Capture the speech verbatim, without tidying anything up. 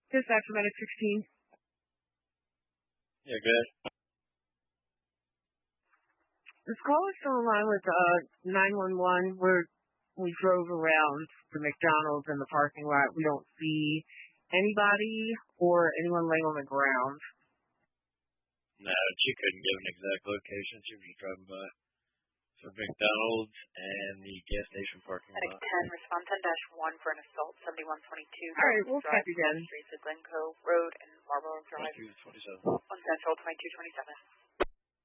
Dispatch for Medic sixteen. Yeah, good. This call is still in line with uh, nine one one, where we drove around the McDonald's in the parking lot. We don't see anybody or anyone laying on the ground. No, she couldn't give an exact location. She was just driving by. So McDonald's and the gas station parking lot. Medic ten, respond ten dash one for an assault, seventy-one twenty-two. All right, we'll check again. Streets of Glencoe Road and Marlboro Drive. twenty-two twenty-seven. On Central, twenty-two twenty-seven.